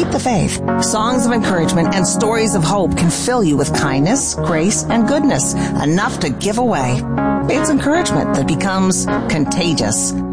Keep the faith. Songs of encouragement and stories of hope can fill you with kindness, grace, and goodness, enough to give away. It's encouragement that becomes contagious.